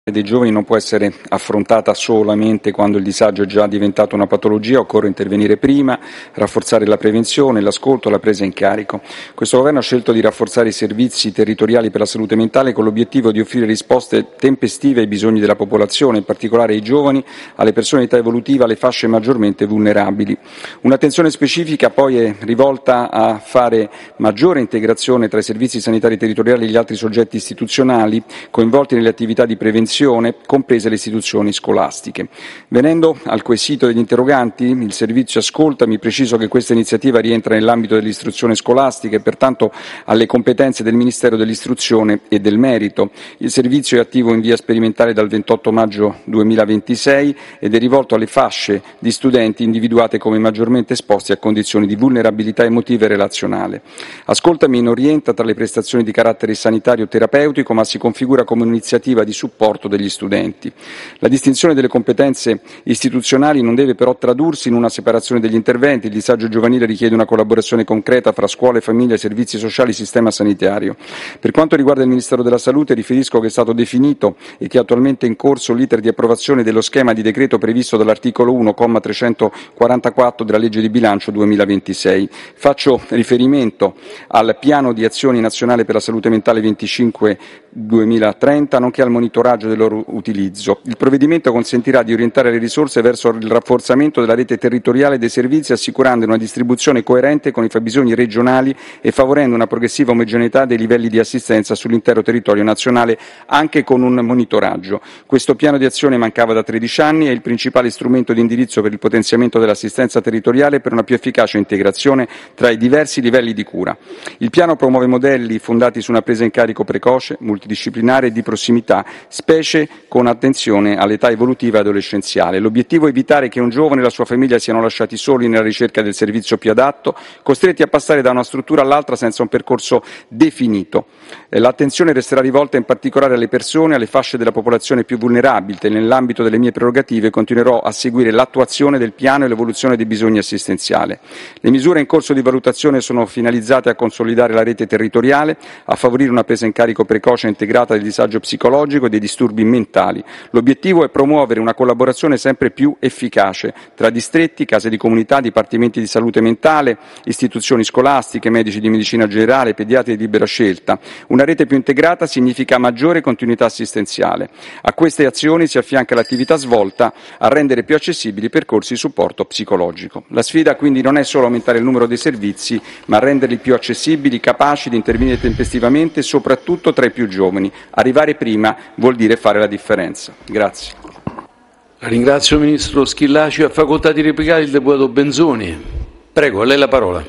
dei giovani non può essere affrontata solamente quando il disagio è già diventato una patologia, occorre intervenire prima, rafforzare la prevenzione, l'ascolto e la presa in carico. Questo governo ha scelto di rafforzare i servizi territoriali per la salute mentale con l'obiettivo di offrire risposte tempestive ai bisogni della popolazione, in particolare ai giovani, alle persone di età evolutiva, alle fasce maggiormente vulnerabili. Un'attenzione specifica poi è rivolta a fare maggiore integrazione tra i servizi sanitari territoriali e gli altri soggetti istituzionali coinvolti nelle attività di prevenzione, comprese le istituzioni scolastiche. Venendo al quesito degli interroganti, il servizio Ascolta, mi preciso che questa iniziativa rientra nell'ambito dell'istruzione scolastica e pertanto alle competenze del Ministero dell'Istruzione e del Merito. Il servizio è attivo in via sperimentale dal 28 maggio 2026 ed è rivolto alle fasce di studenti individuate come maggiormente esposti a condizioni di vulnerabilità emotiva e relazionale. Ascoltami non rientra tra le prestazioni di carattere sanitario o terapeutico, ma si configura come un'iniziativa di supporto degli studenti. La distinzione delle competenze istituzionali non deve però tradursi in una separazione degli interventi. Il disagio giovanile richiede una collaborazione concreta fra scuole, famiglie, servizi sociali e sistema sanitario. Per quanto riguarda il Ministero della Salute, riferisco che è stato definito e che è attualmente in corso l'iter di approvazione dello schema di decreto previsto dall'articolo 1, comma 344 della legge di bilancio 2026. Faccio riferimento al piano di azioni nazionale per la salute mentale 25-2030, nonché al monitoraggio del loro utilizzo. Il provvedimento consentirà di orientare le risorse verso il rafforzamento della rete territoriale dei servizi, assicurando una distribuzione coerente con i fabbisogni regionali e favorendo una progressiva omogeneità dei livelli di assistenza sull'intero territorio nazionale, anche con un monitoraggio. Questo piano di azione mancava da 13 anni, è il principale strumento di indirizzo per il potenziamento dell'assistenza territoriale per una più efficace integrazione tra i diversi livelli di cura. Il piano promuove modelli fondati su una presa in carico precoce, multidisciplinare e di prossimità, specie con attenzione all'età evolutiva e adolescenziale. L'obiettivo è evitare che un giovane e la sua famiglia siano lasciati soli nella ricerca del servizio più adatto, costretti a passare da una struttura all'altra senza un percorso definito. L'attenzione resterà rivolta in particolare alle persone, alle fasce della popolazione più vulnerabili. Nell'ambito delle mie prerogative continuerò a seguire l'attuazione del piano e l'evoluzione dei bisogni assistenziali. Le misure in corso di valutazione sono finalizzate a consolidare la rete territoriale, a favorire una presa in carico precoce e integrata del disagio psicologico e dei disturbi mentali. L'obiettivo è promuovere una collaborazione sempre più efficace tra distretti, case di comunità, dipartimenti di salute mentale, istituzioni scolastiche, medici di medicina generale, pediatri di libera scelta. Una rete più integrata significa maggiore continuità assistenziale. A queste azioni si affianca l'attività svolta a rendere più accessibili i percorsi di supporto psicologico. La sfida quindi non è solo aumentare il numero dei servizi, ma renderli più accessibili, capaci di intervenire tempestivamente, soprattutto tra i più giovani. Arrivare prima vuol dire fare la differenza. Grazie. Ringrazio il Ministro Schillaci. Ha facoltà di replicare il deputato Benzoni. Prego, a lei la parola.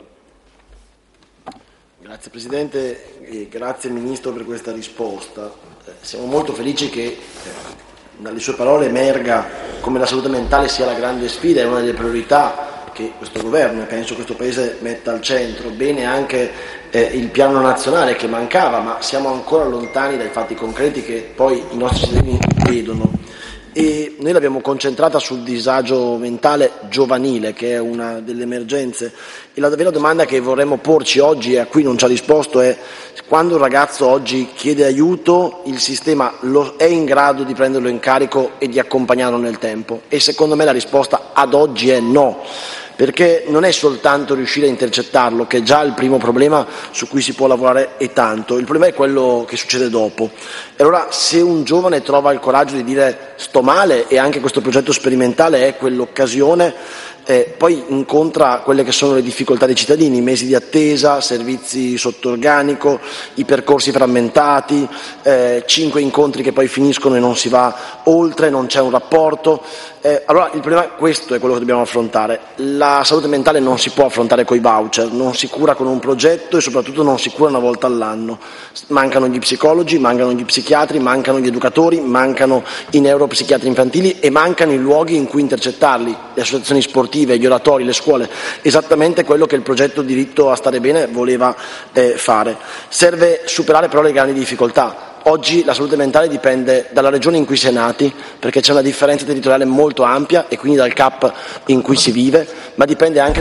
Grazie Presidente e grazie Ministro per questa risposta. Siamo molto felici che dalle sue parole emerga come la salute mentale sia la grande sfida e una delle priorità che questo Governo e penso questo Paese metta al centro. Bene anche il piano nazionale che mancava, ma siamo ancora lontani dai fatti concreti che poi i nostri cittadini vedono. E noi l'abbiamo concentrata sul disagio mentale giovanile, che è una delle emergenze, e la vera domanda che vorremmo porci oggi e a cui non ci ha risposto è: quando un ragazzo oggi chiede aiuto, il sistema è in grado di prenderlo in carico e di accompagnarlo nel tempo? E secondo me la risposta ad oggi è no, perché non è soltanto riuscire a intercettarlo, che è già il primo problema su cui si può lavorare e tanto, il problema è quello che succede dopo. E allora se un giovane trova il coraggio di dire sto male, e anche questo progetto sperimentale è quell'occasione, poi incontra quelle che sono le difficoltà dei cittadini, mesi di attesa, servizi sotto organico, i percorsi frammentati, 5 incontri che poi finiscono e non si va oltre, non c'è un rapporto. Allora il problema, questo è quello che dobbiamo affrontare. La salute mentale non si può affrontare coi voucher, non si cura con un progetto e soprattutto non si cura una volta all'anno. Mancano gli psicologi, mancano gli psichiatri, mancano gli educatori, mancano i neuropsichiatri infantili e mancano i luoghi in cui intercettarli, le associazioni sportive, gli oratori, le scuole, esattamente quello che il progetto Diritto a stare bene voleva fare. Serve superare però le grandi difficoltà. Oggi la salute mentale dipende dalla regione in cui si è nati, perché c'è una differenza territoriale molto ampia e quindi dal CAP in cui si vive, ma dipende anche dalle possibilità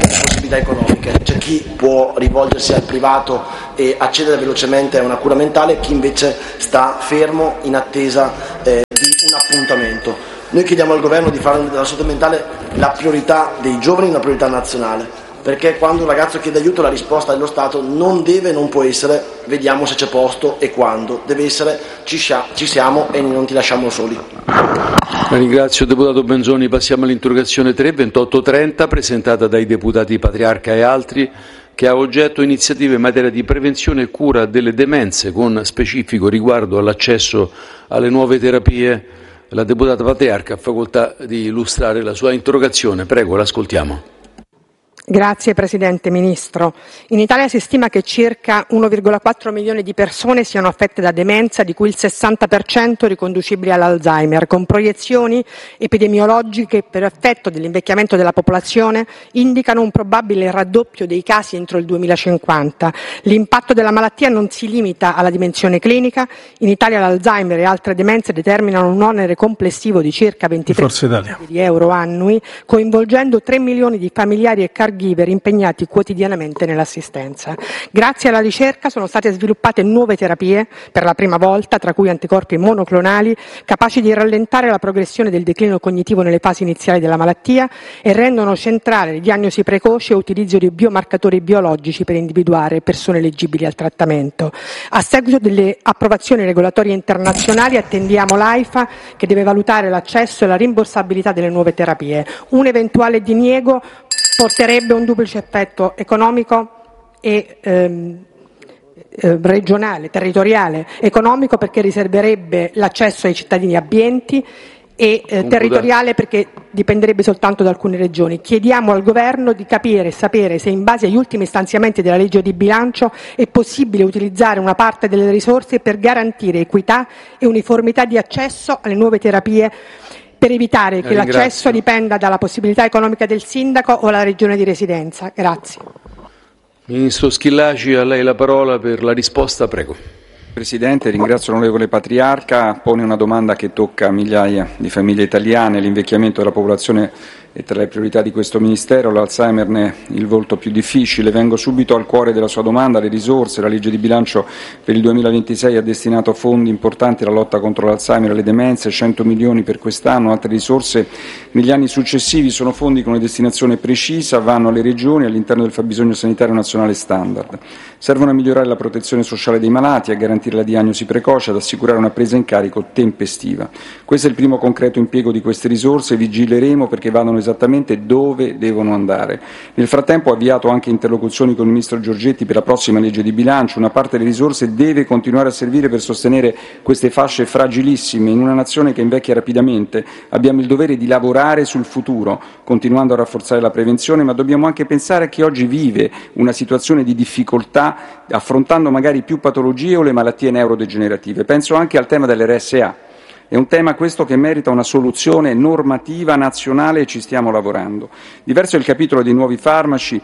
possibilità economiche. C'è chi può rivolgersi al privato e accedere velocemente a una cura mentale, chi invece sta fermo in attesa di un appuntamento. Noi chiediamo al governo di fare della salute mentale la priorità dei giovani, una priorità nazionale, perché quando un ragazzo chiede aiuto la risposta dello Stato non deve, non può essere vediamo se c'è posto e quando, deve essere ci siamo e non ti lasciamo soli. La ringrazio deputato Benzoni. Passiamo all'interrogazione 3-2830 presentata dai deputati Patriarca e altri, che ha oggetto iniziative in materia di prevenzione e cura delle demenze con specifico riguardo all'accesso alle nuove terapie. La deputata Patriarca ha facoltà di illustrare la sua interrogazione. Prego, l'ascoltiamo. Grazie Presidente, Ministro. In Italia si stima che circa 1,4 milioni di persone siano affette da demenza, di cui il 60% riconducibili all'Alzheimer, con proiezioni epidemiologiche per effetto dell'invecchiamento della popolazione indicano un probabile raddoppio dei casi entro il 2050. L'impatto della malattia non si limita alla dimensione clinica. In Italia l'Alzheimer e altre demenze determinano un onere complessivo di circa 23 miliardi di euro annui, coinvolgendo 3 milioni di familiari e caregiver impegnati quotidianamente nell'assistenza. Grazie alla ricerca sono state sviluppate nuove terapie per la prima volta, tra cui anticorpi monoclonali, capaci di rallentare la progressione del declino cognitivo nelle fasi iniziali della malattia e rendono centrale diagnosi precoci e utilizzo di biomarcatori biologici per individuare persone eligibili al trattamento. A seguito delle approvazioni regolatorie internazionali attendiamo l'AIFA, che deve valutare l'accesso e la rimborsabilità delle nuove terapie. Un eventuale diniego porterebbe un duplice effetto economico e regionale, territoriale. Economico perché riserverebbe l'accesso ai cittadini abbienti e territoriale perché dipenderebbe soltanto da alcune regioni. Chiediamo al Governo di capire e sapere se in base agli ultimi stanziamenti della legge di bilancio è possibile utilizzare una parte delle risorse per garantire equità e uniformità di accesso alle nuove terapie, per evitare che l'accesso dipenda dalla possibilità economica del sindaco o la regione di residenza. Grazie. Ministro Schillaci, a lei la parola per la risposta, prego. Presidente, ringrazio l'onorevole Patriarca. Pone una domanda che tocca migliaia di famiglie italiane. L'invecchiamento della popolazione è tra le priorità di questo Ministero, l'Alzheimer ne è il volto più difficile. Vengo subito al cuore della sua domanda, le risorse. La legge di bilancio per il 2026 ha destinato fondi importanti alla lotta contro l'Alzheimer e le demenze, 100 milioni per quest'anno, altre risorse negli anni successivi. Sono fondi con una destinazione precisa, vanno alle regioni all'interno del fabbisogno sanitario nazionale standard. Servono a migliorare la protezione sociale dei malati, a garantire la diagnosi precoce, ad assicurare una presa in carico tempestiva. Questo è il primo concreto impiego di queste risorse, vigileremo perché vadano esattamente dove devono andare. Nel frattempo ho avviato anche interlocuzioni con il Ministro Giorgetti per la prossima legge di bilancio. Una parte delle risorse deve continuare a servire per sostenere queste fasce fragilissime. In una nazione che invecchia rapidamente abbiamo il dovere di lavorare sul futuro, continuando a rafforzare la prevenzione, ma dobbiamo anche pensare a chi oggi vive una situazione di difficoltà, affrontando magari più patologie o le malattie neurodegenerative. Penso anche al tema dell'RSA. È un tema questo che merita una soluzione normativa nazionale e ci stiamo lavorando. Diverso è il capitolo dei nuovi farmaci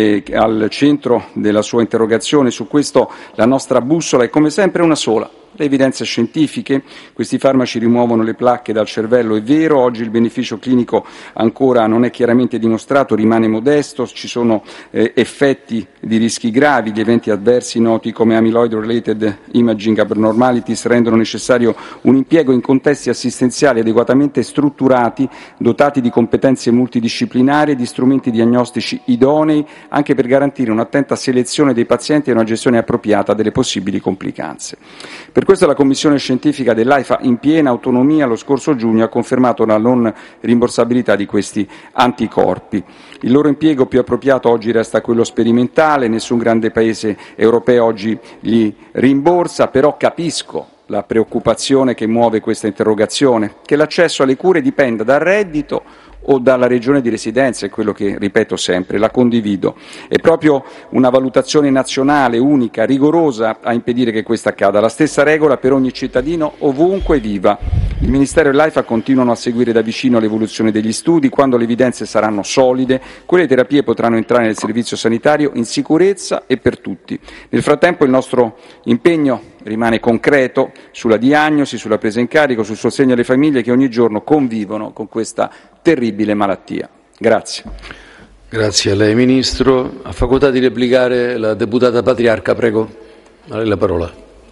al centro della sua interrogazione. Su questo la nostra bussola è come sempre una sola: le evidenze scientifiche. Questi farmaci rimuovono le placche dal cervello, è vero, oggi il beneficio clinico ancora non è chiaramente dimostrato, rimane modesto, ci sono effetti di rischi gravi, gli eventi avversi noti come amyloid related imaging abnormalities rendono necessario un impiego in contesti assistenziali adeguatamente strutturati, dotati di competenze multidisciplinari e di strumenti diagnostici idonei, anche per garantire un'attenta selezione dei pazienti e una gestione appropriata delle possibili complicanze. Per questo la Commissione scientifica dell'AIFA, in piena autonomia, lo scorso giugno ha confermato la non rimborsabilità di questi anticorpi. Il loro impiego più appropriato oggi resta quello sperimentale, nessun grande paese europeo oggi li rimborsa, però capisco la preoccupazione che muove questa interrogazione, che l'accesso alle cure dipenda dal reddito o dalla regione di residenza, è quello che ripeto sempre, la condivido. È proprio una valutazione nazionale, unica, rigorosa a impedire che questo accada. La stessa regola per ogni cittadino ovunque viva. Il Ministero e l'AIFA continuano a seguire da vicino l'evoluzione degli studi. Quando le evidenze saranno solide, quelle terapie potranno entrare nel servizio sanitario in sicurezza e per tutti. Nel frattempo il nostro impegno rimane concreto sulla diagnosi, sulla presa in carico, sul sostegno alle famiglie che ogni giorno convivono con questa terribile malattia. Grazie. Grazie a lei, Ministro. Ha facoltà di replicare la deputata Patriarca, prego. A lei la parola.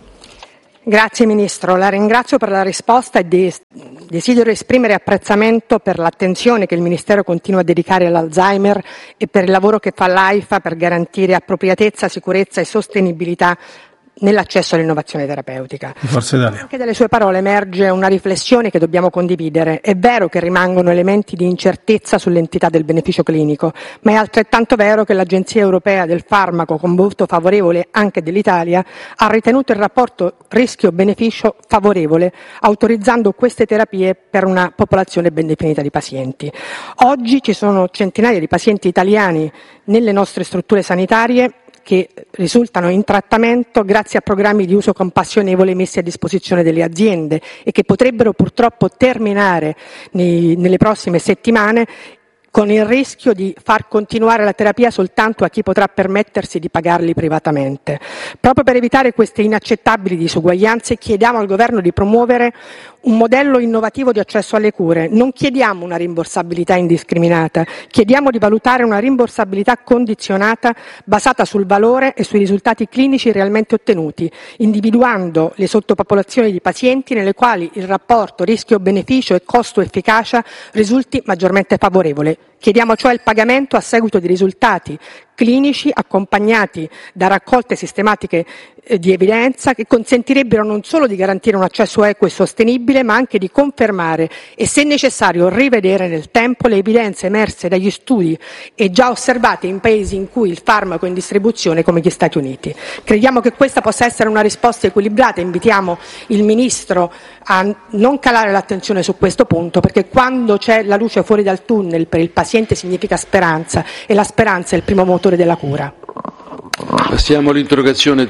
Grazie Ministro, la ringrazio per la risposta e desidero esprimere apprezzamento per l'attenzione che il Ministero continua a dedicare all'Alzheimer e per il lavoro che fa l'AIFA per garantire appropriatezza, sicurezza e sostenibilità nell'accesso all'innovazione terapeutica. Forza Italia. Anche dalle sue parole emerge una riflessione che dobbiamo condividere. È vero che rimangono elementi di incertezza sull'entità del beneficio clinico, ma è altrettanto vero che l'Agenzia Europea del Farmaco, con voto favorevole anche dell'Italia, ha ritenuto il rapporto rischio-beneficio favorevole, autorizzando queste terapie per una popolazione ben definita di pazienti. Oggi ci sono centinaia di pazienti italiani nelle nostre strutture sanitarie che risultano in trattamento grazie a programmi di uso compassionevole messi a disposizione delle aziende e che potrebbero purtroppo terminare nelle prossime settimane con il rischio di far continuare la terapia soltanto a chi potrà permettersi di pagarli privatamente. Proprio per evitare queste inaccettabili disuguaglianze chiediamo al Governo di promuovere un modello innovativo di accesso alle cure. Non chiediamo una rimborsabilità indiscriminata, chiediamo di valutare una rimborsabilità condizionata basata sul valore e sui risultati clinici realmente ottenuti, individuando le sottopopolazioni di pazienti nelle quali il rapporto rischio-beneficio e costo-efficacia risulti maggiormente favorevole. Chiediamo cioè il pagamento a seguito di risultati clinici accompagnati da raccolte sistematiche di evidenza che consentirebbero non solo di garantire un accesso equo e sostenibile, ma anche di confermare e, se necessario, rivedere nel tempo le evidenze emerse dagli studi e già osservate in paesi in cui il farmaco è in distribuzione come gli Stati Uniti. Crediamo che questa possa essere una risposta equilibrata. Invitiamo il Ministro a non calare l'attenzione su questo punto, perché quando c'è la luce fuori dal tunnel per il paziente significa speranza, e la speranza è il primo motore della cura. Passiamo all'interrogazione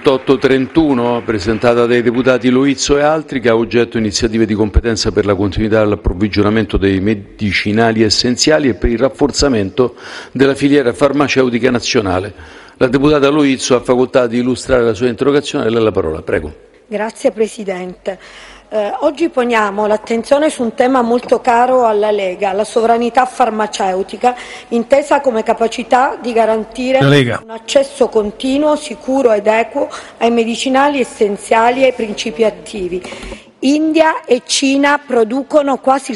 3-2831 presentata dai deputati Loizzo e altri, che ha oggetto iniziative di competenza per la continuità dell'approvvigionamento dei medicinali essenziali e per il rafforzamento della filiera farmaceutica nazionale. La deputata Loizzo ha facoltà di illustrare la sua interrogazione. A lei la parola, prego. Grazie Presidente. Oggi poniamo l'attenzione su un tema molto caro alla Lega, la sovranità farmaceutica, intesa come capacità di garantire un accesso continuo, sicuro ed equo ai medicinali essenziali e ai principi attivi. India e Cina producono quasi il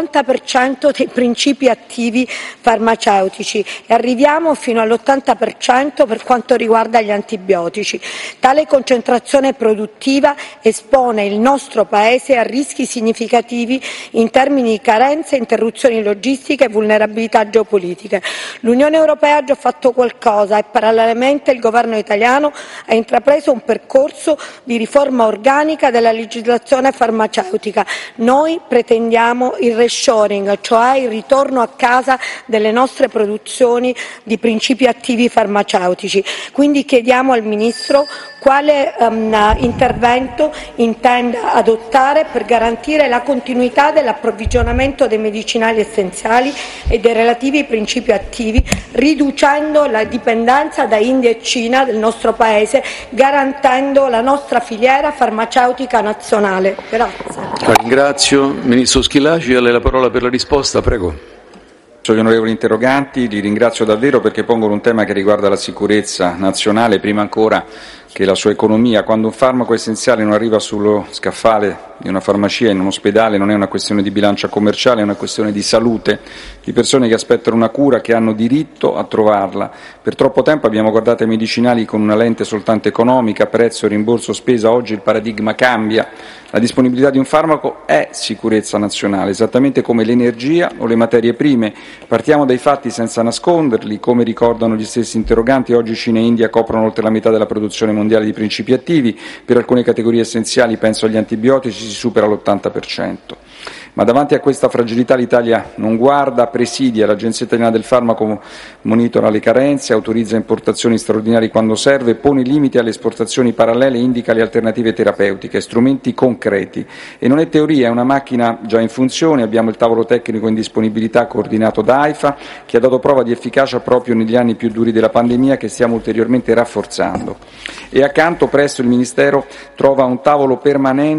50% dei principi attivi farmaceutici e arriviamo fino all'80% per quanto riguarda gli antibiotici. Tale concentrazione produttiva espone il nostro Paese a rischi significativi in termini di carenze, interruzioni logistiche e vulnerabilità geopolitiche. L'Unione Europea ha già fatto qualcosa e parallelamente il Governo italiano ha intrapreso un percorso di riforma organica della legislazione farmaceutica. Noi pretendiamo il reshoring, cioè il ritorno a casa delle nostre produzioni di principi attivi farmaceutici. Quindi chiediamo al Ministro quale intervento intenda adottare per garantire la continuità dell'approvvigionamento dei medicinali essenziali e dei relativi principi attivi, riducendo la dipendenza da India e Cina del nostro Paese, garantendo la nostra filiera farmaceutica nazionale. Grazie. La ringrazio. Ministro Schillaci, a lei la parola per la risposta, prego. Gli onorevoli interroganti, li ringrazio davvero perché pongono un tema che riguarda la sicurezza nazionale, prima ancora che la sua economia. Quando un farmaco essenziale non arriva sullo scaffale di una farmacia in un ospedale non è una questione di bilancia commerciale, è una questione di salute, di persone che aspettano una cura, che hanno diritto a trovarla. Per troppo tempo abbiamo guardato ai medicinali con una lente soltanto economica, prezzo, rimborso, spesa. Oggi il paradigma cambia. La disponibilità di un farmaco è sicurezza nazionale, esattamente come l'energia o le materie prime. Partiamo dai fatti senza nasconderli. Come ricordano gli stessi interroganti, oggi Cina e India coprono oltre la metà della produzione mondiale di principi attivi. Per alcune categorie essenziali, penso agli antibiotici, si supera l'80%. Ma davanti a questa fragilità l'Italia non guarda, presidia. L'Agenzia Italiana del Farmaco monitora le carenze, autorizza importazioni straordinarie quando serve, pone limiti alle esportazioni parallele, indica le alternative terapeutiche, strumenti concreti. E non è teoria, è una macchina già in funzione. Abbiamo il tavolo tecnico in disponibilità coordinato da AIFA, che ha dato prova di efficacia proprio negli anni più duri della pandemia, che stiamo ulteriormente rafforzando. E accanto presso il Ministero trova un tavolo permanente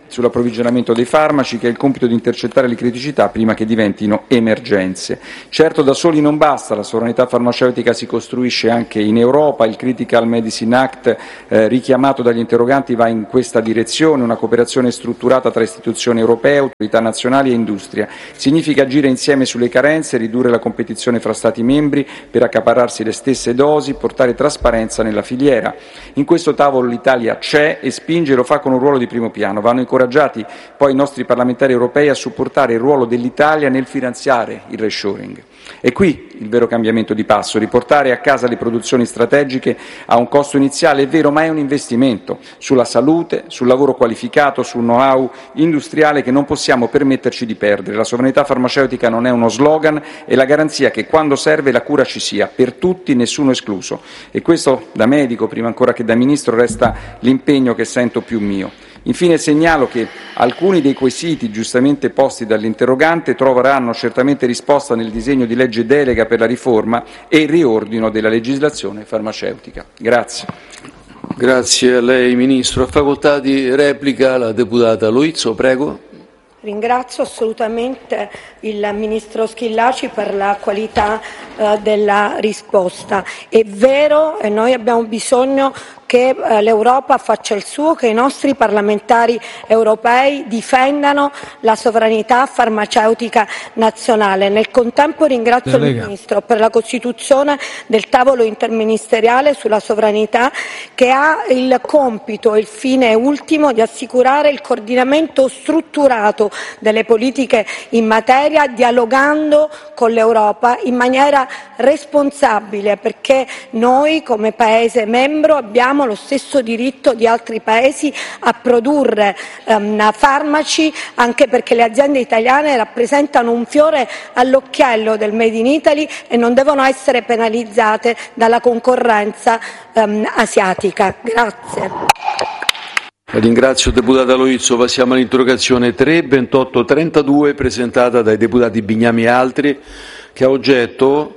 sull'approvvigionamento dei farmaci, che ha il compito di intercettare le criticità prima che diventino emergenze. Certo, da soli non basta, la sovranità farmaceutica si costruisce anche in Europa, il Critical Medicine Act richiamato dagli interroganti va in questa direzione, una cooperazione strutturata tra istituzioni europee, autorità nazionali e industria. Significa agire insieme sulle carenze, ridurre la competizione fra Stati membri per accaparrarsi le stesse dosi, portare trasparenza nella filiera. In questo tavolo l'Italia c'è e spinge e lo fa con un ruolo di primo piano. Vanno incoraggiati poi i nostri parlamentari europei a supportare il ruolo dell'Italia nel finanziare il reshoring. E qui il vero cambiamento di passo, riportare a casa le produzioni strategiche a un costo iniziale, è vero, ma è un investimento sulla salute, sul lavoro qualificato, sul know-how industriale che non possiamo permetterci di perdere. La sovranità farmaceutica non è uno slogan, è la garanzia che quando serve la cura ci sia, per tutti, nessuno escluso. E questo da medico, prima ancora che da Ministro, resta l'impegno che sento più mio. Infine segnalo che alcuni dei quesiti giustamente posti dall'interrogante troveranno certamente risposta nel disegno di legge delega per la riforma e il riordino della legislazione farmaceutica. Grazie. Grazie a lei, Ministro. A facoltà di replica la deputata Loizzo, prego. Ringrazio assolutamente il Ministro Schillaci per la qualità della risposta. È vero, e noi abbiamo bisogno che l'Europa faccia il suo, che i nostri parlamentari europei difendano la sovranità farmaceutica nazionale. Nel contempo ringrazio il Ministro per la costituzione del tavolo interministeriale sulla sovranità, che ha il compito e il fine ultimo di assicurare il coordinamento strutturato delle politiche in materia, dialogando con l'Europa in maniera responsabile, perché noi come Paese membro abbiamo lo stesso diritto di altri Paesi a produrre farmaci, anche perché le aziende italiane rappresentano un fiore all'occhiello del Made in Italy e non devono essere penalizzate dalla concorrenza asiatica. Grazie. Ringrazio deputata Loizzo. Passiamo all'interrogazione 3-2832 presentata dai deputati Bignami e altri, che ha oggetto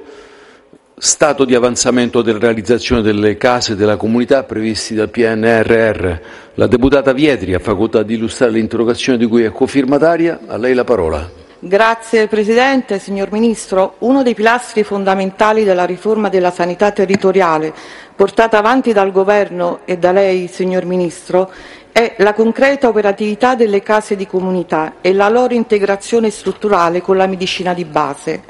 stato di avanzamento della realizzazione delle case della comunità previsti dal PNRR. La deputata Vietri ha facoltà di illustrare l'interrogazione di cui è cofirmataria. A lei la parola. Grazie Presidente, signor Ministro. Uno dei pilastri fondamentali della riforma della sanità territoriale portata avanti dal Governo e da lei, signor Ministro, è la concreta operatività delle case di comunità e la loro integrazione strutturale con la medicina di base.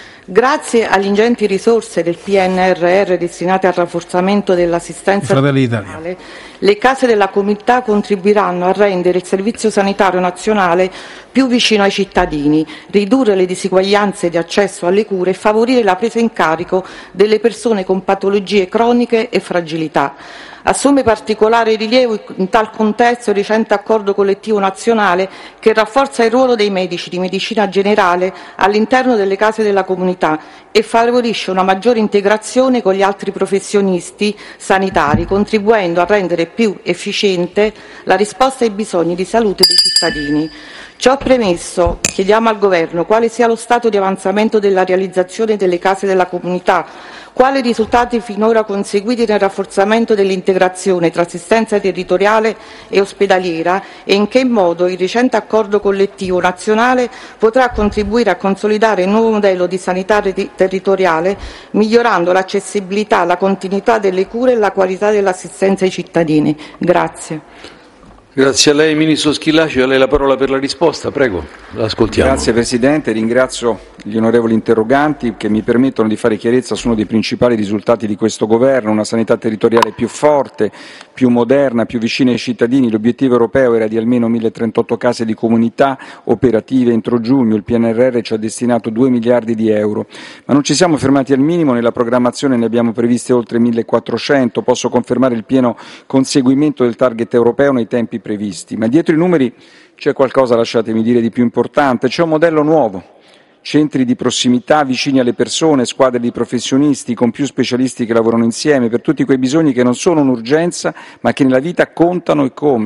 Grazie alle ingenti risorse del PNRR destinate al rafforzamento dell'assistenza regionale, le case della comunità contribuiranno a rendere il Servizio Sanitario Nazionale più vicino ai cittadini, ridurre le disuguaglianze di accesso alle cure e favorire la presa in carico delle persone con patologie croniche e fragilità. Assume particolare rilievo in tal contesto il recente accordo collettivo nazionale che rafforza il ruolo dei medici di medicina generale all'interno delle case della comunità e favorisce una maggiore integrazione con gli altri professionisti sanitari, contribuendo a rendere più efficiente la risposta ai bisogni di salute dei cittadini. Ciò premesso, chiediamo al Governo quale sia lo stato di avanzamento della realizzazione delle case della comunità, quali risultati finora conseguiti nel rafforzamento dell'integrazione tra assistenza territoriale e ospedaliera e in che modo il recente accordo collettivo nazionale potrà contribuire a consolidare il nuovo modello di sanità territoriale, migliorando l'accessibilità, la continuità delle cure e la qualità dell'assistenza ai cittadini. Grazie. Grazie a lei, Ministro Schillaci. A lei la parola per la risposta. Prego, l'ascoltiamo. Grazie Presidente, ringrazio gli onorevoli interroganti che mi permettono di fare chiarezza su uno dei principali risultati di questo Governo, una sanità territoriale più forte, più moderna, più vicina ai cittadini. L'obiettivo europeo era di almeno 1038 case di comunità operative entro giugno, il PNRR ci ha destinato 2 miliardi di euro, ma non ci siamo fermati al minimo, nella programmazione ne abbiamo previste oltre 1400, posso confermare il pieno conseguimento del target europeo nei tempi previsti, ma dietro i numeri c'è qualcosa, lasciatemi dire, di più importante, c'è un modello nuovo. Centri di prossimità vicini alle persone, squadre di professionisti con più specialisti che lavorano insieme per tutti quei bisogni che non sono un'urgenza ma che nella vita contano e come.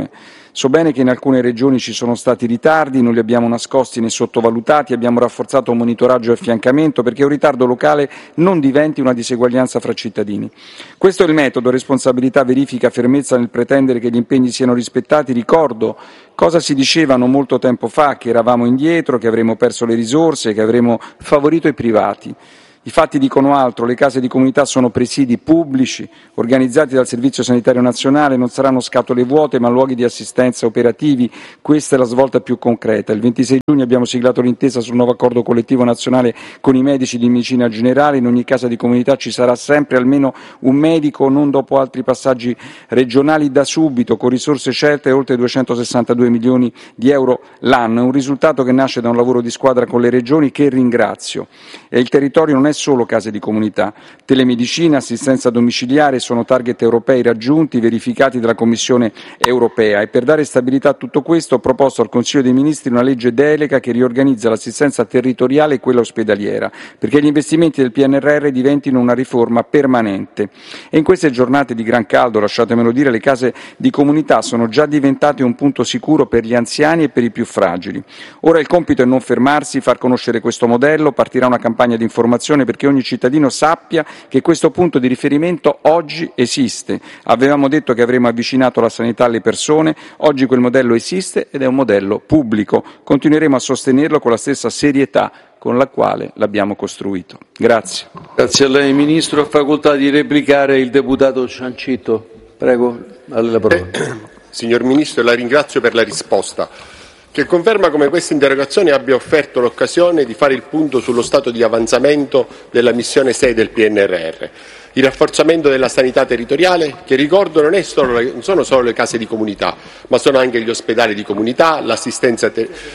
So bene che in alcune regioni ci sono stati ritardi, non li abbiamo nascosti né sottovalutati, abbiamo rafforzato monitoraggio e affiancamento perché un ritardo locale non diventi una diseguaglianza fra cittadini. Questo è il metodo: responsabilità, verifica, fermezza nel pretendere che gli impegni siano rispettati. Ricordo cosa si diceva non molto tempo fa, che eravamo indietro, che avremmo perso le risorse, che avremmo favorito i privati. I fatti dicono altro: le case di comunità sono presidi pubblici, organizzati dal Servizio Sanitario Nazionale, non saranno scatole vuote ma luoghi di assistenza operativi. Questa è la svolta più concreta. Il 26 giugno abbiamo siglato l'intesa sul nuovo accordo collettivo nazionale con i medici di medicina generale. In ogni casa di comunità ci sarà sempre almeno un medico, non dopo altri passaggi regionali, da subito, con risorse certe e oltre 262 milioni di euro l'anno. È un risultato che nasce da un lavoro di squadra con le regioni, che ringrazio. E il territorio non è solo case di comunità. Telemedicina, assistenza domiciliare sono target europei raggiunti, verificati dalla Commissione europea, e per dare stabilità a tutto questo ho proposto al Consiglio dei Ministri una legge delega che riorganizza l'assistenza territoriale e quella ospedaliera, perché gli investimenti del PNRR diventino una riforma permanente. E in queste giornate di gran caldo, lasciatemelo dire, le case di comunità sono già diventate un punto sicuro per gli anziani e per i più fragili. Ora il compito è non fermarsi, far conoscere questo modello. Partirà una campagna di informazione perché ogni cittadino sappia che questo punto di riferimento oggi esiste. Avevamo detto che avremmo avvicinato la sanità alle persone, oggi quel modello esiste ed è un modello pubblico. Continueremo a sostenerlo con la stessa serietà con la quale l'abbiamo costruito. Grazie. Grazie a lei, Ministro. Ha facoltà di replicare il deputato Ciancitto. Prego, a lei la parola. Signor Ministro, la ringrazio per la risposta, che conferma come questa interrogazione abbia offerto l'occasione di fare il punto sullo stato di avanzamento della missione 6 del PNRR. Il rafforzamento della sanità territoriale, che ricordo non sono solo le case di comunità, ma sono anche gli ospedali di comunità, l'assistenza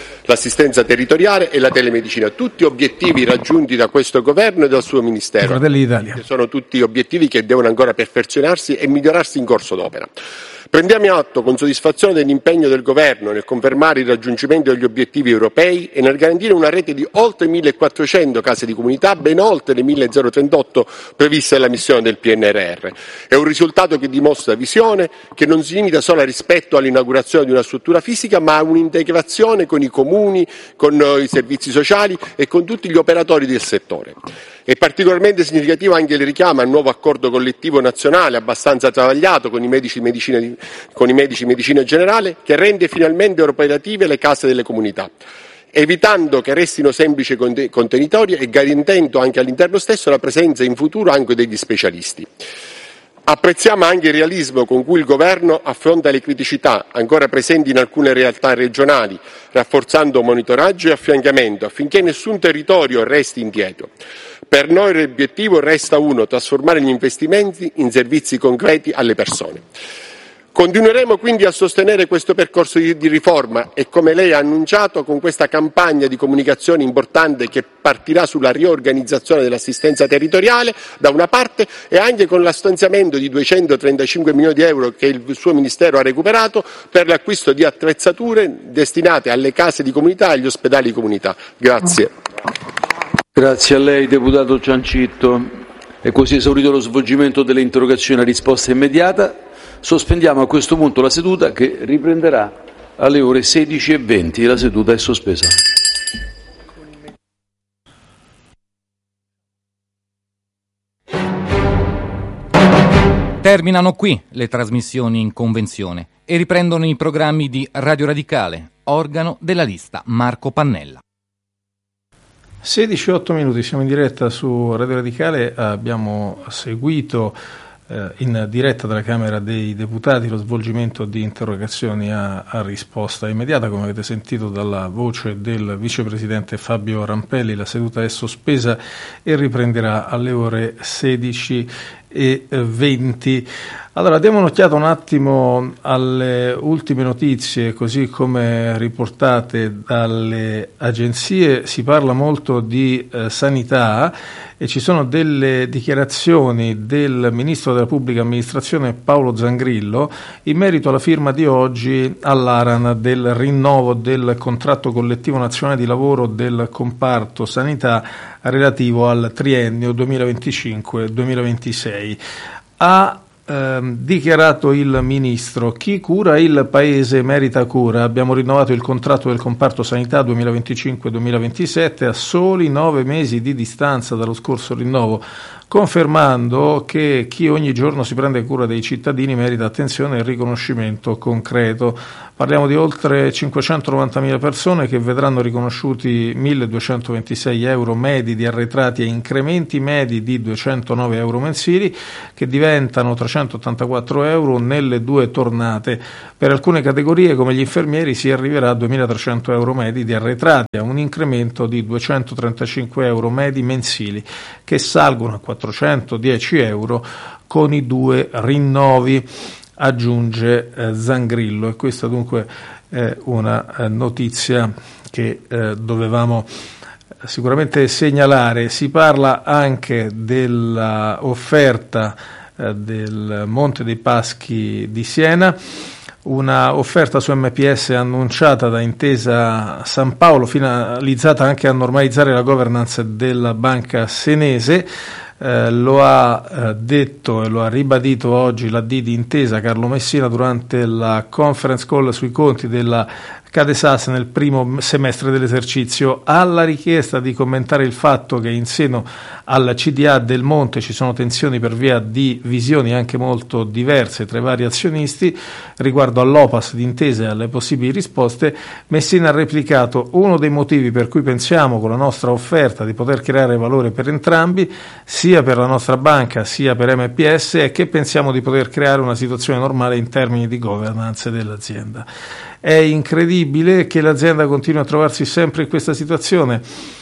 territoriale e la telemedicina, tutti obiettivi raggiunti da questo Governo e dal suo Ministero. Fratelli d'Italia. Sono tutti obiettivi che devono ancora perfezionarsi e migliorarsi in corso d'opera. Prendiamo atto con soddisfazione dell'impegno del Governo nel confermare il raggiungimento degli obiettivi europei e nel garantire una rete di oltre 1.400 case di comunità, ben oltre le 1.038 previste dalla missione del PNRR. È un risultato che dimostra visione, che non si limita solo al rispetto all'inaugurazione di una struttura fisica, ma a un'integrazione con i comuni, con i servizi sociali e con tutti gli operatori del settore. È particolarmente significativo anche il richiamo al nuovo accordo collettivo nazionale, abbastanza travagliato con i medici medicina generale, che rende finalmente operative le case delle comunità, evitando che restino semplici contenitori e garantendo anche all'interno stesso la presenza in futuro anche degli specialisti. Apprezziamo anche il realismo con cui il Governo affronta le criticità ancora presenti in alcune realtà regionali, rafforzando monitoraggio e affiancamento affinché nessun territorio resti indietro. Per noi l'obiettivo resta uno: trasformare gli investimenti in servizi concreti alle persone. Continueremo quindi a sostenere questo percorso di riforma e, come lei ha annunciato, con questa campagna di comunicazione importante che partirà sulla riorganizzazione dell'assistenza territoriale da una parte, e anche con lo stanziamento di 235 milioni di euro che il suo Ministero ha recuperato per l'acquisto di attrezzature destinate alle case di comunità e agli ospedali di comunità. Grazie. Grazie a lei, deputato Ciancitto. È così esaurito lo svolgimento delle interrogazioni a risposta immediata. Sospendiamo a questo punto la seduta, che riprenderà alle ore 16:20. La seduta è sospesa. Terminano qui le trasmissioni in convenzione e riprendono i programmi di Radio Radicale, organo della lista Marco Pannella. 16:08 minuti, siamo in diretta su Radio Radicale. Abbiamo seguito in diretta dalla Camera dei Deputati lo svolgimento di interrogazioni a risposta immediata. Come avete sentito dalla voce del vicepresidente Fabio Rampelli, la seduta è sospesa e riprenderà alle ore 16:20. Allora, diamo un'occhiata un attimo alle ultime notizie, così come riportate dalle agenzie. Si parla molto di sanità e ci sono delle dichiarazioni del Ministro della Pubblica Amministrazione Paolo Zangrillo in merito alla firma di oggi all'ARAN del rinnovo del contratto collettivo nazionale di lavoro del comparto sanità relativo al triennio 2025-2026. Ha dichiarato il Ministro: chi cura il Paese merita cura. Abbiamo rinnovato il contratto del comparto sanità 2025-2027 a soli 9 mesi di distanza dallo scorso rinnovo, confermando che chi ogni giorno si prende cura dei cittadini merita attenzione e riconoscimento concreto. Parliamo di oltre 590.000 persone che vedranno riconosciuti 1.226 euro medi di arretrati e incrementi medi di 209 euro mensili, che diventano 384 euro nelle 2 tornate. Per alcune categorie, come gli infermieri, si arriverà a 2.300 euro medi di arretrati, a un incremento di 235 euro medi mensili, che salgono a 410 euro con i 2 rinnovi, aggiunge Zangrillo. E questa dunque è una notizia che dovevamo sicuramente segnalare. Si parla anche dell'offerta del Monte dei Paschi di Siena, una offerta su MPS annunciata da Intesa San Paolo, finalizzata anche a normalizzare la governance della banca senese. Lo ha detto e lo ha ribadito oggi l'AD di Intesa, Carlo Messina, durante la conference call sui conti della Cadesas nel primo semestre dell'esercizio. Alla richiesta di commentare il fatto che in seno al CDA del Monte ci sono tensioni per via di visioni anche molto diverse tra i vari azionisti riguardo all'OPAS di Intesa e alle possibili risposte, Messina ha replicato: uno dei motivi per cui pensiamo con la nostra offerta di poter creare valore per entrambi, sia per la nostra banca sia per MPS, è che pensiamo di poter creare una situazione normale in termini di governance dell'azienda. È incredibile che l'azienda continui a trovarsi sempre in questa situazione,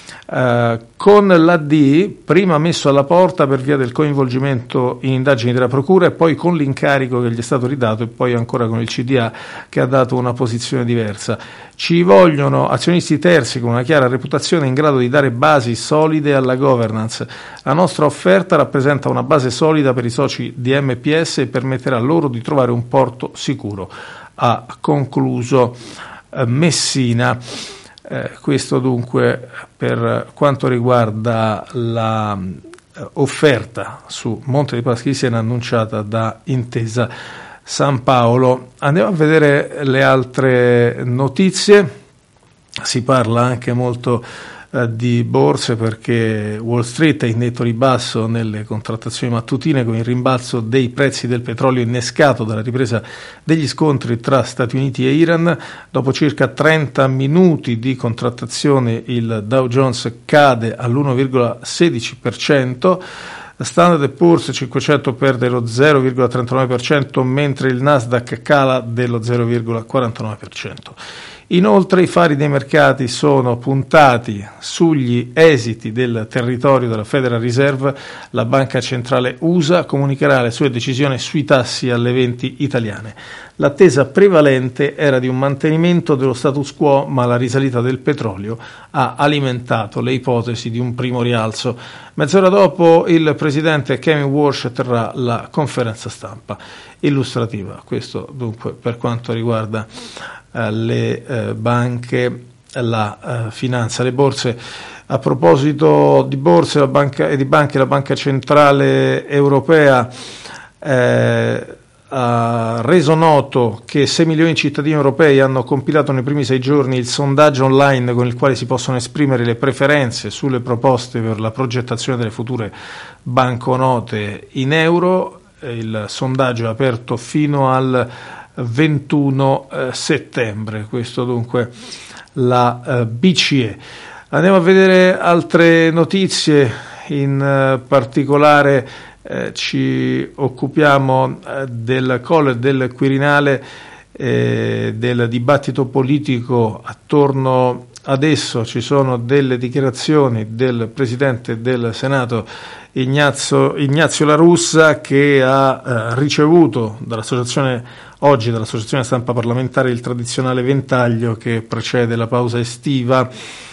con l'AD prima messo alla porta per via del coinvolgimento in indagini della procura e poi con l'incarico che gli è stato ridato e poi ancora con il CDA che ha dato una posizione diversa. Ci vogliono azionisti terzi con una chiara reputazione in grado di dare basi solide alla governance. La nostra offerta rappresenta una base solida per i soci di MPS e permetterà loro di trovare un porto sicuro, ha concluso Messina. Questo dunque per quanto riguarda la offerta su Monte dei Paschi di Siena annunciata da Intesa San Paolo. Andiamo a vedere le altre notizie. Si parla anche molto di borse, perché Wall Street è in netto ribasso nelle contrattazioni mattutine, con il rimbalzo dei prezzi del petrolio innescato dalla ripresa degli scontri tra Stati Uniti e Iran. Dopo circa 30 minuti di contrattazione il Dow Jones cade all'1,16%, Standard & Poor's 500 perde lo 0,39%, mentre il Nasdaq cala dello 0,49%. Inoltre i fari dei mercati sono puntati sugli esiti del territorio della Federal Reserve. La banca centrale USA comunicherà le sue decisioni sui tassi alle 20 italiane. L'attesa prevalente era di un mantenimento dello status quo, ma la risalita del petrolio ha alimentato le ipotesi di un primo rialzo. Mezz'ora dopo il presidente Kevin Walsh terrà la conferenza stampa illustrativa. Questo dunque per quanto riguarda le banche, la finanza, le borse. A proposito di borse la Banca Centrale Europea ha reso noto che 6 milioni di cittadini europei hanno compilato nei primi 6 giorni il sondaggio online con il quale si possono esprimere le preferenze sulle proposte per la progettazione delle future banconote in euro. Il sondaggio è aperto fino al 21 settembre. Questo dunque la BCE. Andiamo a vedere altre notizie, in particolare ci occupiamo del Colle del Quirinale, del dibattito politico attorno ad esso. Ci sono delle dichiarazioni del Presidente del Senato Ignazio La Russa, che ha ricevuto dall'associazione stampa parlamentare il tradizionale ventaglio che precede la pausa estiva,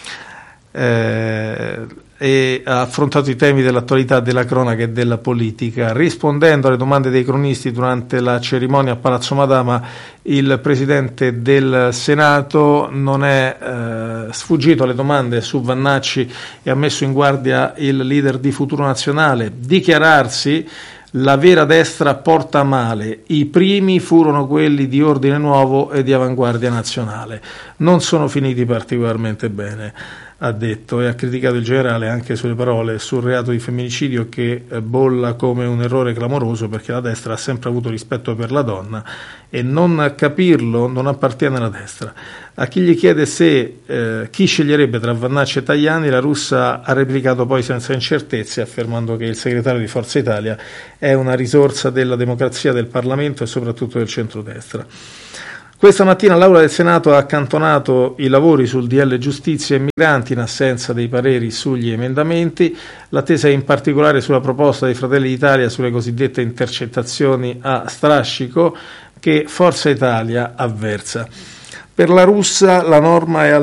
e ha affrontato i temi dell'attualità, della cronaca e della politica. Rispondendo alle domande dei cronisti durante la cerimonia a Palazzo Madama, il Presidente del Senato non è sfuggito alle domande su Vannacci e ha messo in guardia il leader di Futuro Nazionale. Dichiararsi La vera destra porta male. I primi furono quelli di Ordine Nuovo e di Avanguardia Nazionale. Non sono finiti particolarmente bene, ha detto, e ha criticato il generale anche sulle parole sul reato di femminicidio, che bolla come un errore clamoroso, perché la destra ha sempre avuto rispetto per la donna e non capirlo non appartiene alla destra. A chi gli chiede se chi sceglierebbe tra Vannacci e Tajani, la Russa ha replicato poi senza incertezze, affermando che il segretario di Forza Italia è una risorsa della democrazia, del Parlamento e soprattutto del centrodestra. Questa mattina l'Aula del Senato ha accantonato i lavori sul DL Giustizia e Migranti in assenza dei pareri sugli emendamenti. L'attesa è in particolare sulla proposta dei Fratelli d'Italia sulle cosiddette intercettazioni a strascico, che Forza Italia avversa. Per la Russa la norma è al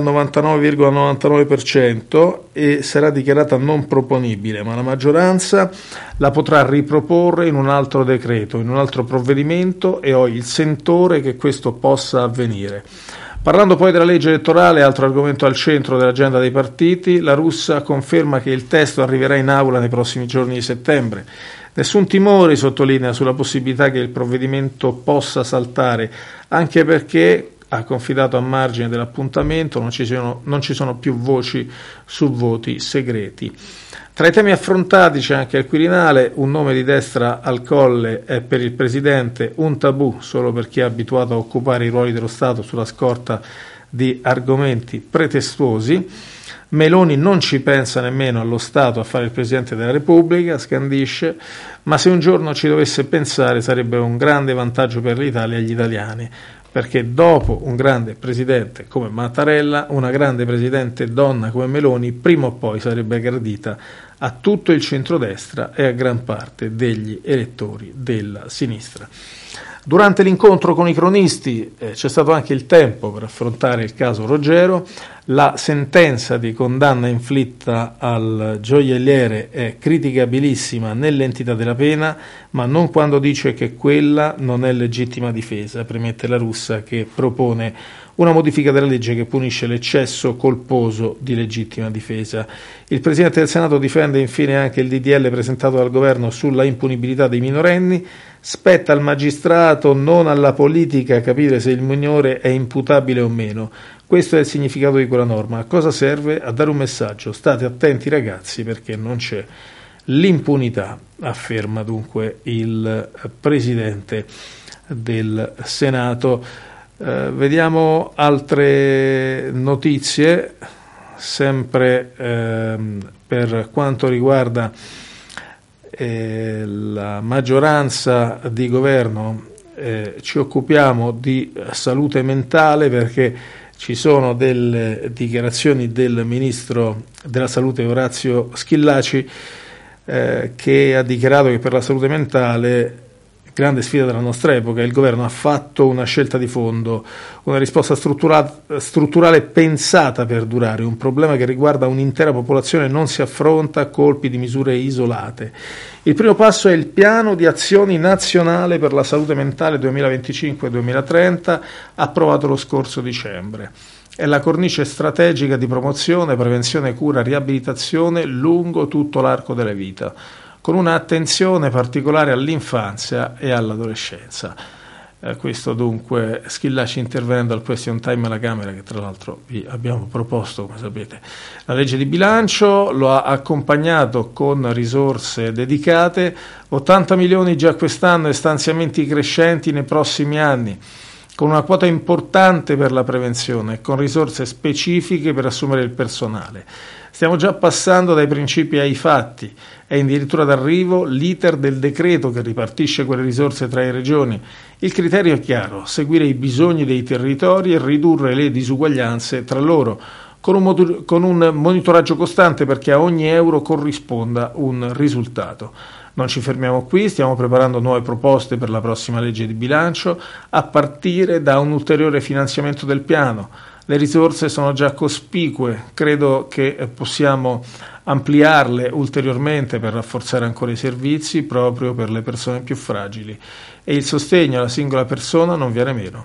99,99% e sarà dichiarata non proponibile, ma la maggioranza la potrà riproporre in un altro decreto, in un altro provvedimento, e ho il sentore che questo possa avvenire. Parlando poi della legge elettorale, altro argomento al centro dell'agenda dei partiti, la Russa conferma che il testo arriverà in aula nei prossimi giorni di settembre. Nessun timore, sottolinea, sulla possibilità che il provvedimento possa saltare, anche perché ha confidato a margine dell'appuntamento non ci sono più voci su voti segreti. Tra i temi affrontati c'è anche al Quirinale: un nome di destra al Colle è per il Presidente un tabù solo per chi è abituato a occupare i ruoli dello Stato sulla scorta di argomenti pretestuosi. Meloni non ci pensa nemmeno allo Stato a fare il Presidente della Repubblica, scandisce, ma se un giorno ci dovesse pensare sarebbe un grande vantaggio per l'Italia e gli italiani, perché dopo un grande presidente come Mattarella, una grande presidente donna come Meloni prima o poi sarebbe gradita a tutto il centrodestra e a gran parte degli elettori della sinistra. Durante l'incontro con i cronisti c'è stato anche il tempo per affrontare il caso Roggero. La sentenza di condanna inflitta al gioielliere è criticabilissima nell'entità della pena, ma non quando dice che quella non è legittima difesa, premette la Russa, che propone una modifica della legge che punisce l'eccesso colposo di legittima difesa. Il Presidente del Senato difende infine anche il DDL presentato dal Governo sulla impunibilità dei minorenni. Spetta al magistrato, non alla politica, capire se il minore è imputabile o meno. Questo è il significato di quella norma. A cosa serve? A dare un messaggio: state attenti ragazzi, perché non c'è l'impunità, afferma dunque il Presidente del Senato. Vediamo altre notizie, sempre per quanto riguarda la maggioranza di governo. Ci occupiamo di salute mentale perché ci sono delle dichiarazioni del Ministro della Salute Orazio Schillaci che ha dichiarato che per la salute mentale, grande sfida della nostra epoca, il governo ha fatto una scelta di fondo, una risposta strutturale pensata per durare. Un problema che riguarda un'intera popolazione non si affronta a colpi di misure isolate. Il primo passo è il piano di azioni nazionale per la salute mentale 2025-2030, approvato lo scorso dicembre. È la cornice strategica di promozione, prevenzione, cura, riabilitazione lungo tutto l'arco della vita, con un'attenzione particolare all'infanzia e all'adolescenza. Questo dunque Schillaci intervenendo al question time alla Camera, che tra l'altro vi abbiamo proposto, come sapete. La legge di bilancio lo ha accompagnato con risorse dedicate, 80 milioni già quest'anno e stanziamenti crescenti nei prossimi anni, con una quota importante per la prevenzione e con risorse specifiche per assumere il personale. Stiamo già passando dai principi ai fatti. È addirittura d'arrivo l'iter del decreto che ripartisce quelle risorse tra le regioni. Il criterio è chiaro: seguire i bisogni dei territori e ridurre le disuguaglianze tra loro, con un monitoraggio costante perché a ogni euro corrisponda un risultato. Non ci fermiamo qui, stiamo preparando nuove proposte per la prossima legge di bilancio, a partire da un ulteriore finanziamento del piano. Le risorse sono già cospicue, credo che possiamo ampliarle ulteriormente per rafforzare ancora i servizi proprio per le persone più fragili, e il sostegno alla singola persona non viene meno.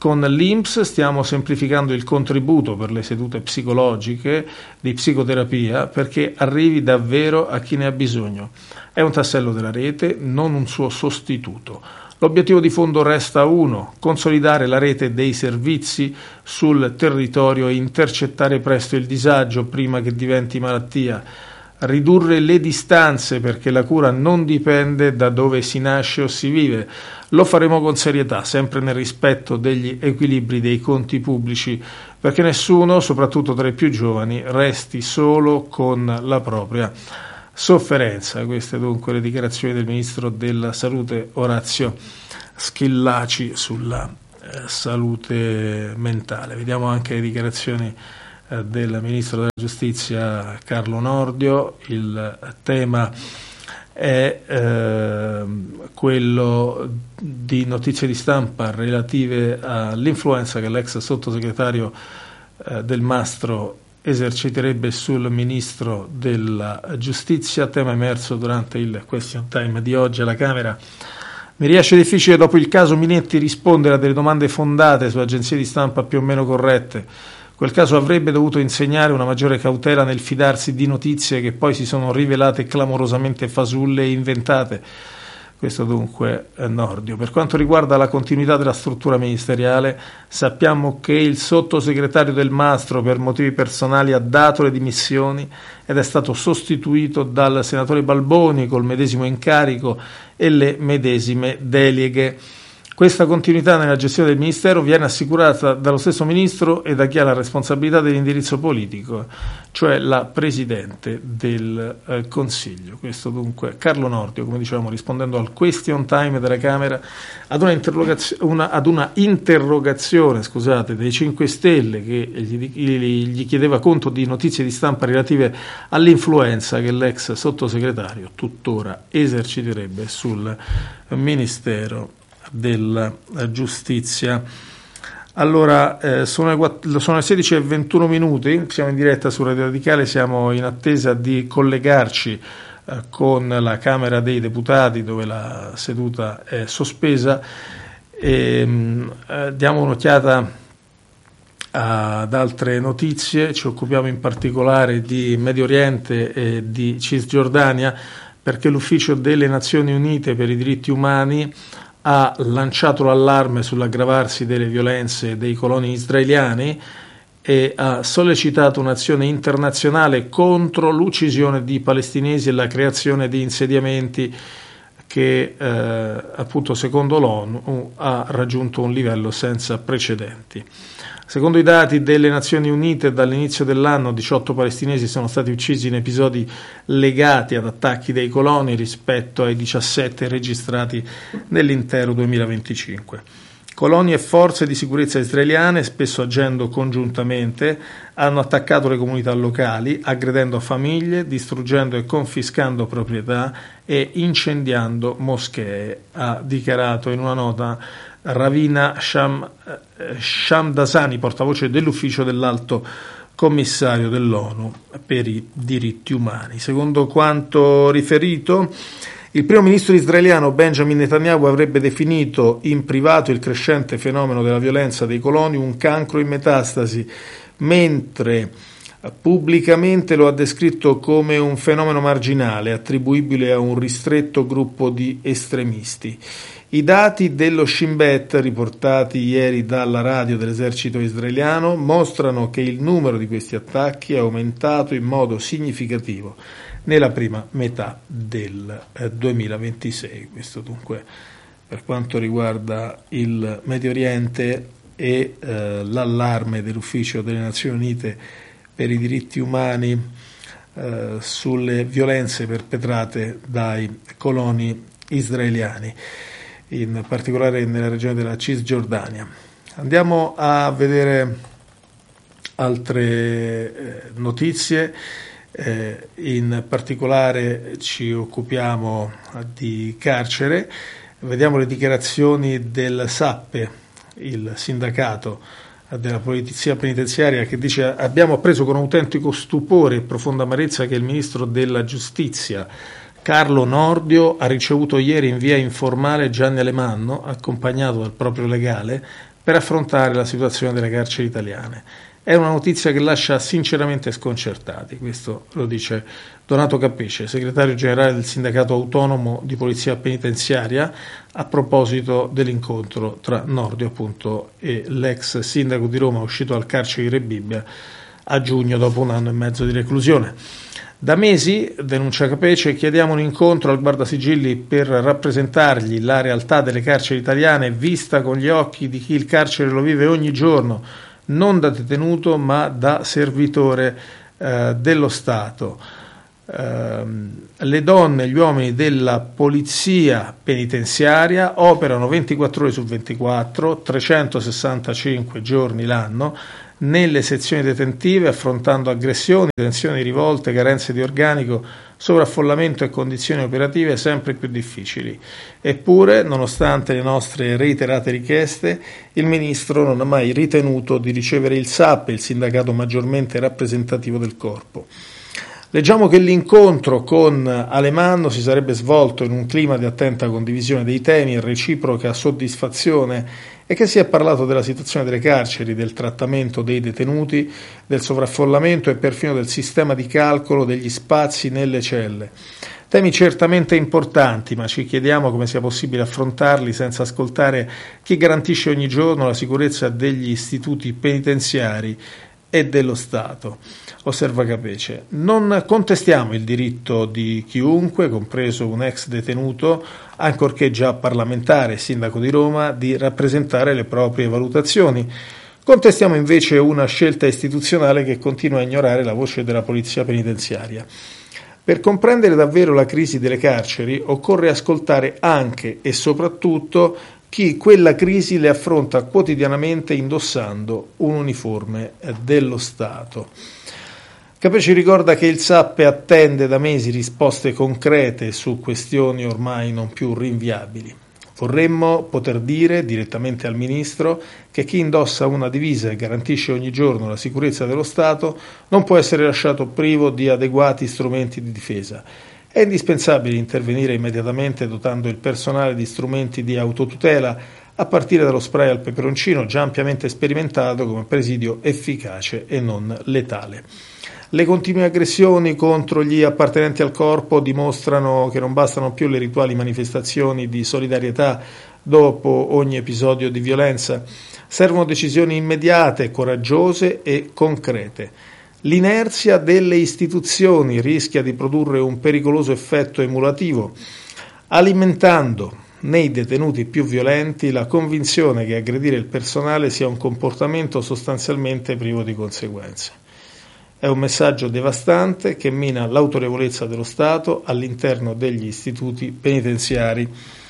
Con l'INPS stiamo semplificando il contributo per le sedute psicologiche di psicoterapia perché arrivi davvero a chi ne ha bisogno. È un tassello della rete, non un suo sostituto. L'obiettivo di fondo resta uno: consolidare la rete dei servizi sul territorio e intercettare presto il disagio prima che diventi malattia. Ridurre le distanze perché la cura non dipende da dove si nasce o si vive. Lo faremo con serietà, sempre nel rispetto degli equilibri dei conti pubblici, perché nessuno, soprattutto tra i più giovani, resti solo con la propria sofferenza. Queste dunque le dichiarazioni del Ministro della Salute Orazio Schillaci sulla salute mentale. Vediamo anche le dichiarazioni del Ministro della Giustizia Carlo Nordio. Il tema è quello di notizie di stampa relative all'influenza che l'ex sottosegretario Del Mastro eserciterebbe sul Ministro della Giustizia, tema emerso durante il question time di oggi alla Camera. Mi riesce difficile dopo il caso Minetti rispondere a delle domande fondate su agenzie di stampa più o meno corrette. Quel caso avrebbe dovuto insegnare una maggiore cautela nel fidarsi di notizie che poi si sono rivelate clamorosamente fasulle e inventate. Questo dunque è Nordio. Per quanto riguarda la continuità della struttura ministeriale, sappiamo che il sottosegretario Del Mastro per motivi personali ha dato le dimissioni ed è stato sostituito dal senatore Balboni col medesimo incarico e le medesime deleghe. Questa continuità nella gestione del Ministero viene assicurata dallo stesso Ministro e da chi ha la responsabilità dell'indirizzo politico, cioè la Presidente del Consiglio. Questo dunque Carlo Nordio, come dicevamo, rispondendo al question time della Camera ad una interrogazione dei 5 Stelle che gli chiedeva conto di notizie di stampa relative all'influenza che l'ex sottosegretario tuttora eserciterebbe sul Ministero della Giustizia. Allora, sono le 16:21, siamo in diretta su Radio Radicale, siamo in attesa di collegarci con la Camera dei Deputati dove la seduta è sospesa e diamo un'occhiata ad altre notizie. Ci occupiamo in particolare di Medio Oriente e di Cisgiordania perché l'Ufficio delle Nazioni Unite per i diritti umani ha lanciato l'allarme sull'aggravarsi delle violenze dei coloni israeliani e ha sollecitato un'azione internazionale contro l'uccisione di palestinesi e la creazione di insediamenti che appunto secondo l'ONU ha raggiunto un livello senza precedenti. Secondo i dati delle Nazioni Unite, dall'inizio dell'anno 18 palestinesi sono stati uccisi in episodi legati ad attacchi dei coloni rispetto ai 17 registrati nell'intero 2025. Coloni e forze di sicurezza israeliane, spesso agendo congiuntamente, hanno attaccato le comunità locali, aggredendo famiglie, distruggendo e confiscando proprietà e incendiando moschee, ha dichiarato in una nota Ravina Shamdasani, portavoce dell'ufficio dell'Alto Commissario dell'ONU per i diritti umani. Secondo quanto riferito, il primo ministro israeliano Benjamin Netanyahu avrebbe definito in privato il crescente fenomeno della violenza dei coloni un cancro in metastasi, mentre pubblicamente lo ha descritto come un fenomeno marginale attribuibile a un ristretto gruppo di estremisti. I dati dello Shin Bet riportati ieri dalla radio dell'esercito israeliano mostrano che il numero di questi attacchi è aumentato in modo significativo nella prima metà del 2026. Questo dunque per quanto riguarda il Medio Oriente e l'allarme dell'Ufficio delle Nazioni Unite per i diritti umani sulle violenze perpetrate dai coloni israeliani, in particolare nella regione della Cisgiordania. Andiamo a vedere altre notizie, in particolare ci occupiamo di carcere, vediamo le dichiarazioni del SAPPE, il sindacato della polizia penitenziaria, che dice: abbiamo appreso con autentico stupore e profonda amarezza che il ministro della giustizia Carlo Nordio ha ricevuto ieri in via informale Gianni Alemanno, accompagnato dal proprio legale, per affrontare la situazione delle carceri italiane. È una notizia che lascia sinceramente sconcertati, questo lo dice Donato Cappece, segretario generale del Sindacato Autonomo di Polizia Penitenziaria, a proposito dell'incontro tra Nordio appunto e l'ex sindaco di Roma uscito dal carcere di Rebibbia a giugno dopo 1 anno e mezzo di reclusione. Da mesi, denuncia Cappece, chiediamo un incontro al Guardasigilli per rappresentargli la realtà delle carceri italiane vista con gli occhi di chi il carcere lo vive ogni giorno, non da detenuto ma da servitore dello Stato. Le donne e gli uomini della polizia penitenziaria operano 24 ore su 24, 365 giorni l'anno, nelle sezioni detentive, affrontando aggressioni, tensioni, rivolte, carenze di organico, sovraffollamento e condizioni operative sempre più difficili. Eppure, nonostante le nostre reiterate richieste, il Ministro non ha mai ritenuto di ricevere il SAP, il sindacato maggiormente rappresentativo del corpo. Leggiamo che l'incontro con Alemanno si sarebbe svolto in un clima di attenta condivisione dei temi e reciproca soddisfazione e che si è parlato della situazione delle carceri, del trattamento dei detenuti, del sovraffollamento e perfino del sistema di calcolo degli spazi nelle celle. Temi certamente importanti, ma ci chiediamo come sia possibile affrontarli senza ascoltare chi garantisce ogni giorno la sicurezza degli istituti penitenziari e dello Stato. Osserva Cappece. Non contestiamo il diritto di chiunque, compreso un ex detenuto, ancorché già parlamentare e sindaco di Roma, di rappresentare le proprie valutazioni. Contestiamo invece una scelta istituzionale che continua a ignorare la voce della polizia penitenziaria. Per comprendere davvero la crisi delle carceri occorre ascoltare anche e soprattutto chi quella crisi le affronta quotidianamente indossando un uniforme dello Stato. Cappece ricorda che il SAP attende da mesi risposte concrete su questioni ormai non più rinviabili. Vorremmo poter dire direttamente al Ministro che chi indossa una divisa e garantisce ogni giorno la sicurezza dello Stato non può essere lasciato privo di adeguati strumenti di difesa. È indispensabile intervenire immediatamente dotando il personale di strumenti di autotutela, a partire dallo spray al peperoncino, già ampiamente sperimentato come presidio efficace e non letale. Le continue aggressioni contro gli appartenenti al corpo dimostrano che non bastano più le rituali manifestazioni di solidarietà dopo ogni episodio di violenza. Servono decisioni immediate, coraggiose e concrete. L'inerzia delle istituzioni rischia di produrre un pericoloso effetto emulativo, alimentando nei detenuti più violenti la convinzione che aggredire il personale sia un comportamento sostanzialmente privo di conseguenze. È un messaggio devastante che mina l'autorevolezza dello Stato all'interno degli istituti penitenziari.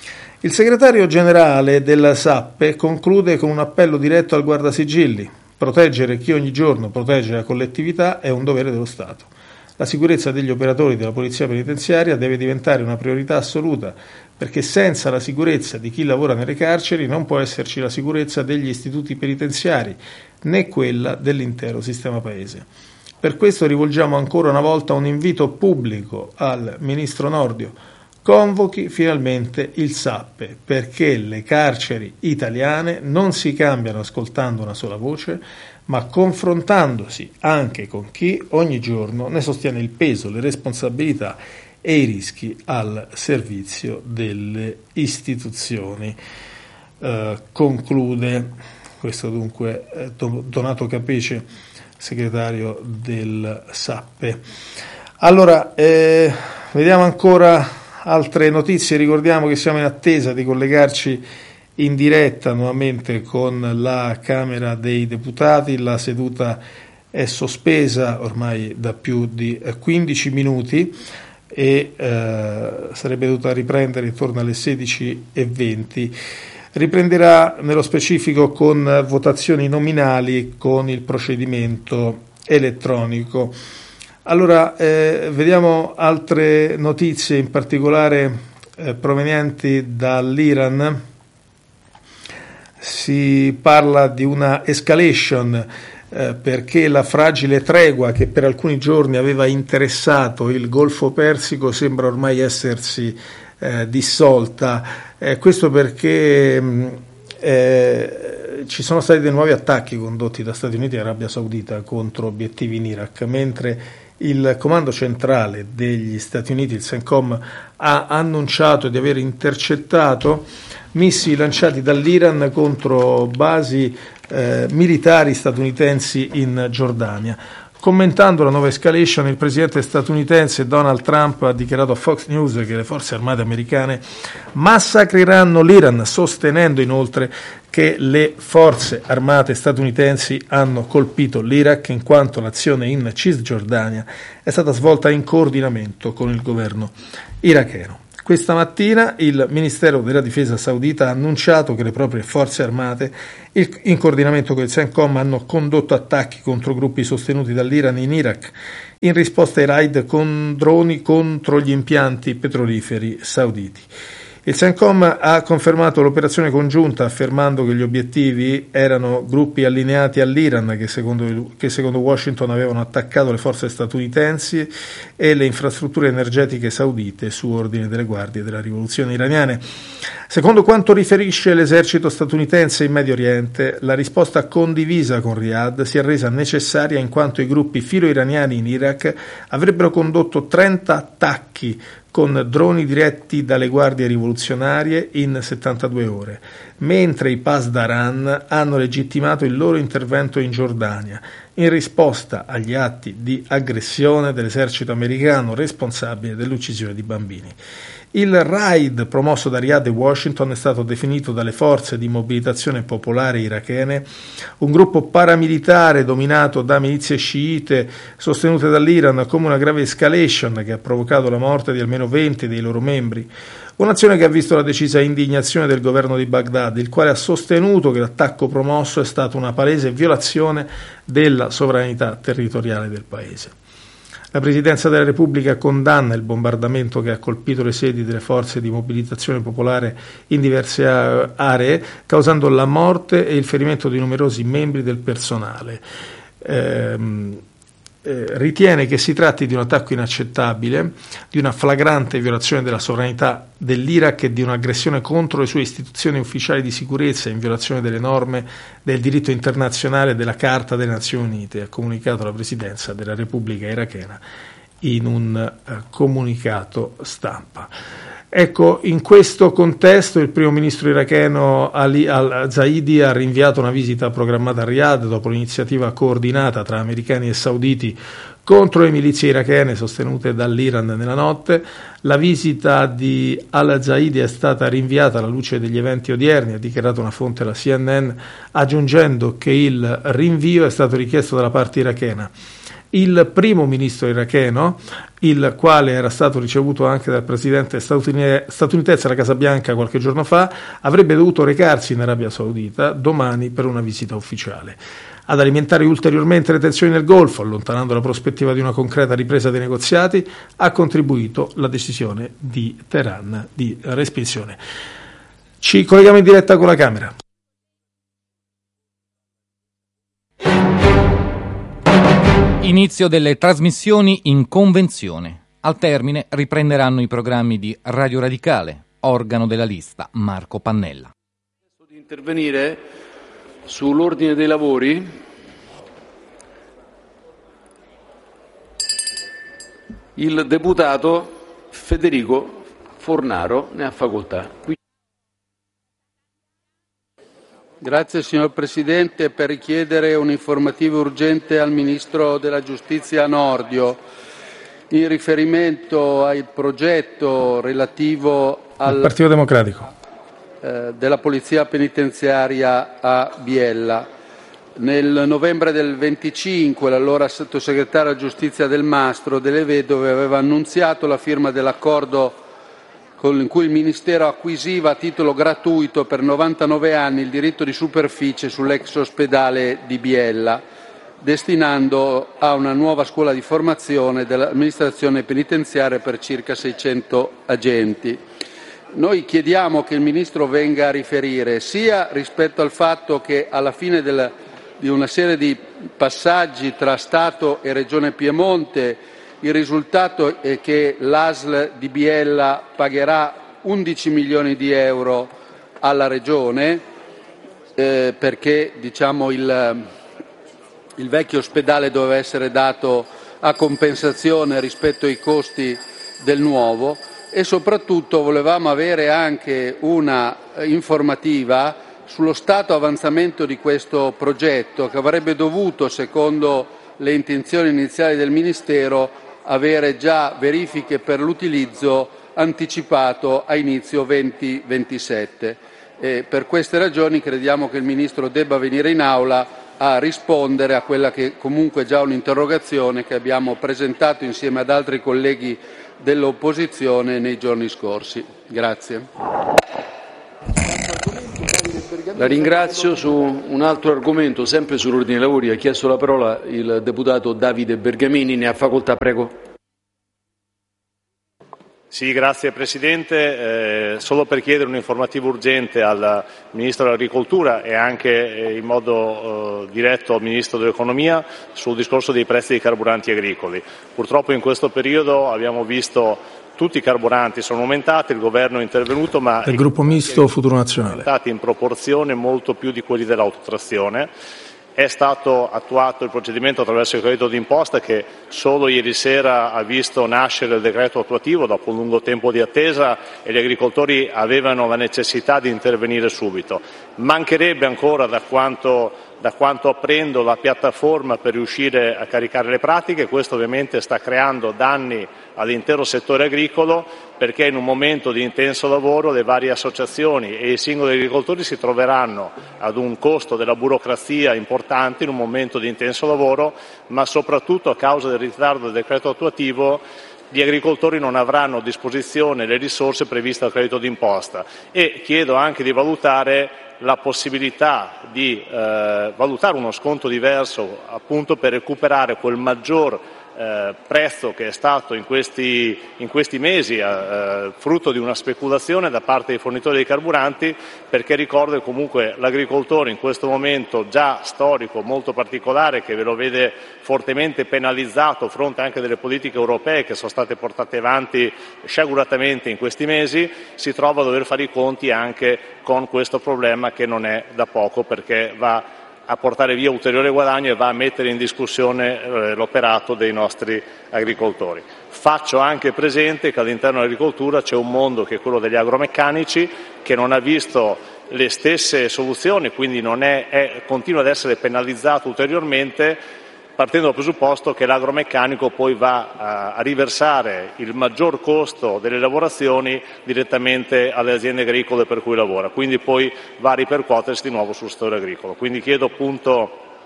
Il segretario generale della SAP conclude con un appello diretto al Guardasigilli. Proteggere chi ogni giorno protegge la collettività è un dovere dello Stato. La sicurezza degli operatori della polizia penitenziaria deve diventare una priorità assoluta, perché senza la sicurezza di chi lavora nelle carceri non può esserci la sicurezza degli istituti penitenziari, né quella dell'intero sistema Paese. Per questo rivolgiamo ancora una volta un invito pubblico al Ministro Nordio: convochi finalmente il SAP, perché le carceri italiane non si cambiano ascoltando una sola voce, ma confrontandosi anche con chi ogni giorno ne sostiene il peso, le responsabilità e i rischi al servizio delle istituzioni. Conclude questo dunque Donato Cappece, segretario del SAP. Allora, vediamo ancora altre notizie. Ricordiamo che siamo in attesa di collegarci in diretta nuovamente con la Camera dei Deputati. La seduta è sospesa ormai da più di 15 minuti e sarebbe dovuta riprendere intorno alle 16:20. Riprenderà nello specifico con votazioni nominali con il procedimento elettronico. Allora, vediamo altre notizie, in particolare provenienti dall'Iran. Si parla di una escalation perché la fragile tregua che per alcuni giorni aveva interessato il Golfo Persico sembra ormai essersi dissolta. Questo perché ci sono stati dei nuovi attacchi condotti da Stati Uniti e Arabia Saudita contro obiettivi in Iraq, mentre il comando centrale degli Stati Uniti, il CENTCOM, ha annunciato di aver intercettato missili lanciati dall'Iran contro basi militari statunitensi in Giordania. Commentando la nuova escalation, il presidente statunitense Donald Trump ha dichiarato a Fox News che le forze armate americane massacreranno l'Iran, sostenendo inoltre che le forze armate statunitensi hanno colpito l'Iraq in quanto l'azione in Cisgiordania è stata svolta in coordinamento con il governo iracheno. Questa mattina il Ministero della Difesa saudita ha annunciato che le proprie forze armate, in coordinamento con il CENTCOM, hanno condotto attacchi contro gruppi sostenuti dall'Iran in Iraq, in risposta ai raid con droni contro gli impianti petroliferi sauditi. Il CENTCOM ha confermato l'operazione congiunta, affermando che gli obiettivi erano gruppi allineati all'Iran che secondo Washington avevano attaccato le forze statunitensi e le infrastrutture energetiche saudite su ordine delle guardie della rivoluzione iraniane. Secondo quanto riferisce l'esercito statunitense in Medio Oriente, la risposta condivisa con Riyadh si è resa necessaria in quanto i gruppi filo-iraniani in Iraq avrebbero condotto 30 attacchi con droni diretti dalle guardie rivoluzionarie in 72 ore, mentre i Pasdaran hanno legittimato il loro intervento in Giordania, in risposta agli atti di aggressione dell'esercito americano responsabile dell'uccisione di bambini. Il raid promosso da Riyadh e Washington è stato definito dalle forze di mobilitazione popolare irachene un gruppo paramilitare dominato da milizie sciite sostenute dall'Iran come una grave escalation che ha provocato la morte di almeno 20 dei loro membri. Un'azione che ha visto la decisa indignazione del governo di Baghdad, il quale ha sostenuto che l'attacco promosso è stata una palese violazione della sovranità territoriale del paese. La Presidenza della Repubblica condanna il bombardamento che ha colpito le sedi delle forze di mobilitazione popolare in diverse aree, causando la morte e il ferimento di numerosi membri del personale. Ritiene che si tratti di un attacco inaccettabile, di una flagrante violazione della sovranità dell'Iraq e di un'aggressione contro le sue istituzioni ufficiali di sicurezza in violazione delle norme del diritto internazionale e della Carta delle Nazioni Unite, ha comunicato la Presidenza della Repubblica irachena in un comunicato stampa. Ecco, in questo contesto il primo ministro iracheno Ali al-Zaidi ha rinviato una visita programmata a Riyadh dopo l'iniziativa coordinata tra americani e sauditi contro le milizie irachene sostenute dall'Iran nella notte. La visita di al-Zaidi è stata rinviata alla luce degli eventi odierni, ha dichiarato una fonte alla CNN, aggiungendo che il rinvio è stato richiesto dalla parte irachena. Il primo ministro iracheno, il quale era stato ricevuto anche dal presidente statunitense alla Casa Bianca qualche giorno fa, avrebbe dovuto recarsi in Arabia Saudita domani per una visita ufficiale. Ad alimentare ulteriormente le tensioni nel Golfo, allontanando la prospettiva di una concreta ripresa dei negoziati, ha contribuito la decisione di Teheran di respinzione. Ci colleghiamo in diretta con la Camera. Inizio delle trasmissioni in convenzione. Al termine riprenderanno i programmi di Radio Radicale, organo della lista Marco Pannella. Di intervenire sull'ordine dei lavori. Il deputato Federico Fornaro ne ha facoltà. Grazie signor Presidente, per richiedere un'informativa urgente al Ministro della Giustizia Nordio in riferimento al progetto relativo al Partito Democratico della Polizia Penitenziaria a Biella. Nel novembre del 25 l'allora sottosegretario alla Giustizia Del Mastro Delle Vedove aveva annunziato la firma dell'accordo con cui il Ministero acquisiva a titolo gratuito per 99 anni il diritto di superficie sull'ex ospedale di Biella, destinando a una nuova scuola di formazione dell'amministrazione penitenziaria per circa 600 agenti. Noi chiediamo che il Ministro venga a riferire sia rispetto al fatto che alla fine di una serie di passaggi tra Stato e Regione Piemonte il risultato è che l'ASL di Biella pagherà 11 milioni di euro alla Regione perché il vecchio ospedale doveva essere dato a compensazione rispetto ai costi del nuovo, e soprattutto volevamo avere anche una informativa sullo stato avanzamento di questo progetto, che avrebbe dovuto, secondo le intenzioni iniziali del Ministero, avere già verifiche per l'utilizzo anticipato a inizio 2027. Per queste ragioni crediamo che il Ministro debba venire in Aula a rispondere a quella che comunque è già un'interrogazione che abbiamo presentato insieme ad altri colleghi dell'opposizione nei giorni scorsi. Grazie. La ringrazio. Su un altro argomento, sempre sull'ordine dei lavori, ha chiesto la parola il deputato Davide Bergamini. Ne ha facoltà, prego. Sì, grazie Presidente. Solo per chiedere un'informativa urgente al Ministro dell'Agricoltura e anche in modo diretto al Ministro dell'Economia sul discorso dei prezzi dei carburanti agricoli. Purtroppo in questo periodo abbiamo visto tutti i carburanti sono aumentati, il Governo è intervenuto, ma il gruppo misto Futuro Nazionale sono aumentati in proporzione molto più di quelli dell'autotrazione. È stato attuato il procedimento attraverso il credito d'imposta che solo ieri sera ha visto nascere il decreto attuativo dopo un lungo tempo di attesa e gli agricoltori avevano la necessità di intervenire subito. Mancherebbe ancora, da quanto apprendo, la piattaforma per riuscire a caricare le pratiche. Questo ovviamente sta creando danni all'intero settore agricolo, perché in un momento di intenso lavoro le varie associazioni e i singoli agricoltori si troveranno ad un costo della burocrazia importante in un momento di intenso lavoro, ma soprattutto a causa del ritardo del decreto attuativo gli agricoltori non avranno a disposizione le risorse previste dal credito d'imposta, e chiedo anche di valutare la possibilità di valutare uno sconto diverso appunto per recuperare quel maggior prezzo che è stato in questi mesi frutto di una speculazione da parte dei fornitori dei carburanti, perché ricordo che comunque l'agricoltore in questo momento già storico molto particolare, che ve lo vede fortemente penalizzato a fronte anche delle politiche europee che sono state portate avanti sciaguratamente in questi mesi, si trova a dover fare i conti anche con questo problema che non è da poco, perché va a portare via ulteriore guadagno e va a mettere in discussione l'operato dei nostri agricoltori. Faccio anche presente che all'interno dell'agricoltura c'è un mondo che è quello degli agromeccanici, che non ha visto le stesse soluzioni, quindi continua ad essere penalizzato ulteriormente, partendo dal presupposto che l'agromeccanico poi va a riversare il maggior costo delle lavorazioni direttamente alle aziende agricole per cui lavora, quindi poi va a ripercuotersi di nuovo sul settore agricolo. Quindi chiedo appunto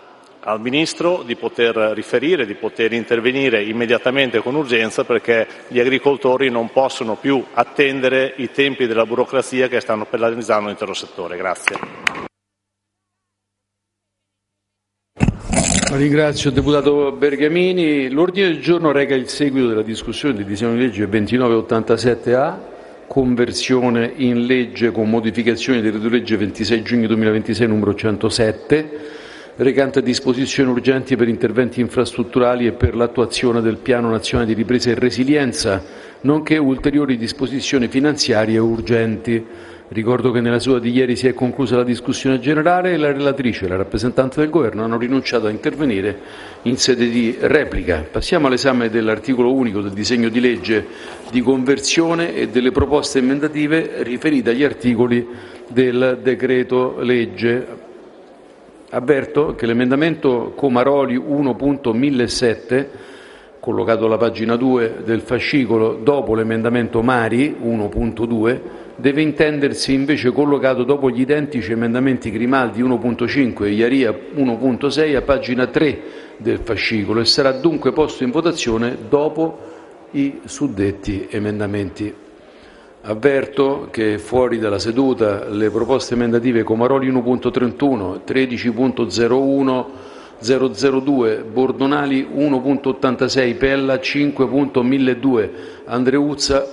al Ministro di poter riferire, di poter intervenire immediatamente con urgenza, perché gli agricoltori non possono più attendere i tempi della burocrazia che stanno penalizzando l'intero settore. Grazie. Ringrazio il deputato Bergamini. L'ordine del giorno reca il seguito della discussione del disegno di legge 2987A, conversione in legge con modificazioni del decreto-legge 26 giugno 2026 numero 107, recante disposizioni urgenti per interventi infrastrutturali e per l'attuazione del Piano Nazionale di Ripresa e Resilienza, nonché ulteriori disposizioni finanziarie urgenti. Ricordo che nella seduta di ieri si è conclusa la discussione generale e la relatrice e la rappresentante del Governo hanno rinunciato a intervenire in sede di replica. Passiamo all'esame dell'articolo unico del disegno di legge di conversione e delle proposte emendative riferite agli articoli del decreto legge. Avverto che l'emendamento Comaroli 1.1007, collocato alla pagina 2 del fascicolo dopo l'emendamento Mari 1.2, deve intendersi invece collocato dopo gli identici emendamenti Grimaldi 1.5 e Iaria 1.6 a pagina 3 del fascicolo e sarà dunque posto in votazione dopo i suddetti emendamenti. Avverto che fuori dalla seduta le proposte emendative Comaroli 1.31, 13.01, 002, Bordonali 1.86, Pella 5.1002, Andreuzza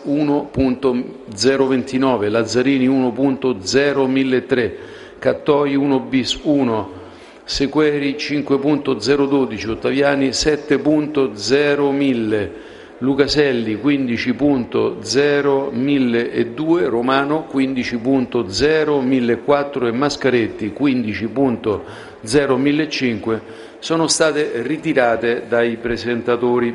1.029, Lazzarini 1.01003, Cattoi 1 bis 1, Sequeri 5.012, Ottaviani 7.01000, Lucaselli 15.0.1002, Romano 15.0.1004 e Mascaretti 15.0.1005 sono state ritirate dai presentatori.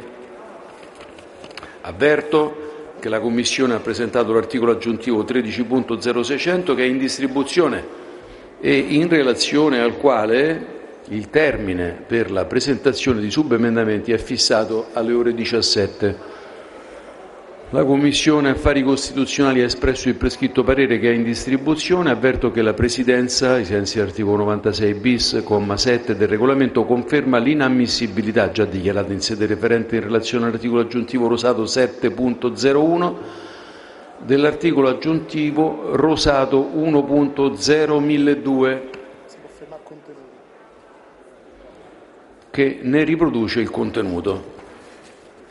Avverto che la Commissione ha presentato l'articolo aggiuntivo 13.0600 che è in distribuzione e in relazione al quale il termine per la presentazione di subemendamenti è fissato alle ore 17. La Commissione Affari Costituzionali ha espresso il prescritto parere che è in distribuzione. Avverto che la Presidenza, ai sensi dell'articolo 96 bis, comma 7 del Regolamento, conferma l'inammissibilità già dichiarata in sede referente in relazione all'articolo aggiuntivo Rosato 7.01 dell'articolo aggiuntivo Rosato 1.0.1002 che ne riproduce il contenuto.